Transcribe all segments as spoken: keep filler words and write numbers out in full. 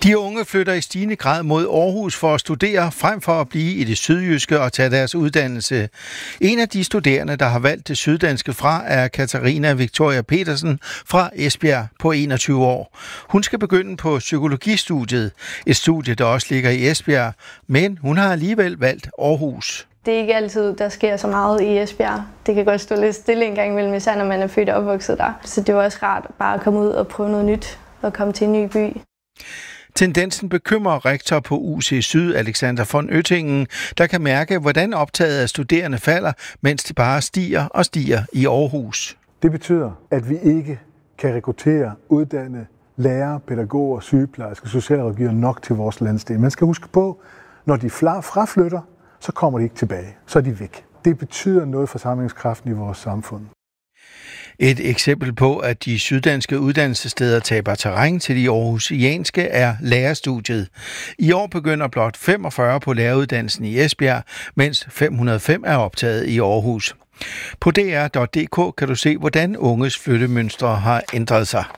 De unge flytter i stigende grad mod Aarhus for at studere, frem for at blive i det sydjyske og tage deres uddannelse. En af de studerende, der har valgt det syddanske fra, er Katarina Victoria Petersen fra Esbjerg på enogtyve år. Hun skal begynde på psykologistudiet, et studie, der også ligger i Esbjerg, men hun har alligevel valgt Aarhus. Det er ikke altid, der sker så meget i Esbjerg. Det kan godt stå lidt stille en gang imellem, især når man er født og opvokset der. Så det var også rart bare at komme ud og prøve noget nyt og komme til en ny by. Tendensen bekymrer rektor på U C Syd, Alexander von Oettingen, der kan mærke, hvordan optaget af studerende falder, mens det bare stiger og stiger i Aarhus. Det betyder, at vi ikke kan rekruttere uddannede lærere, pædagoger, sygeplejersker, socialrådgivere nok til vores landsdel. Man skal huske på, når de fraflytter, så kommer de ikke tilbage. Så er de væk. Det betyder noget for sammenhængskraften i vores samfund. Et eksempel på, at de syddanske uddannelsessteder taber terræn til de aarhusianske, er lærerstudiet. I år begynder blot femogfyrre på læreruddannelsen i Esbjerg, mens fem hundrede og fem er optaget i Aarhus. På d r punktum d k kan du se, hvordan unges flyttemønstre har ændret sig.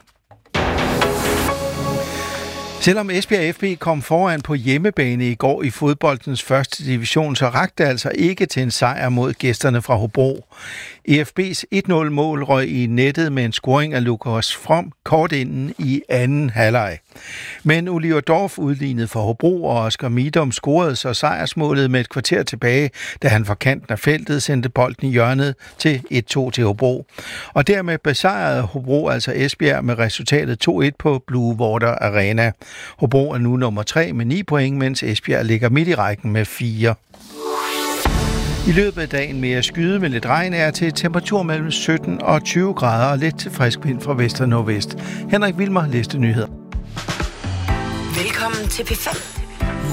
Selvom Esbjerg F B kom foran på hjemmebane i går i fodboldens første division, så rakte det altså ikke til en sejr mod gæsterne fra Hobro. E F B's et nul mål røg i nettet med en scoring af Lukas From kort inden i anden halvleg. Men Oliver Dorf udlignede for Hobro, og Oscar Midum scorede så sejrsmålet med et kvarter tilbage, da han fra kanten af feltet sendte bolden i hjørnet til et to til Hobro. Og dermed besejrede Hobro altså Esbjerg med resultatet to et på Blue Water Arena. Hobro er nu nummer tre med ni point, mens Esbjerg ligger midt i rækken med fire. I løbet af dagen mere skyde med lidt regn er til temperatur mellem sytten og tyve grader og lidt til frisk vind fra vest og nordvest. Henrik Wilmer læste nyheder. Velkommen til P fem.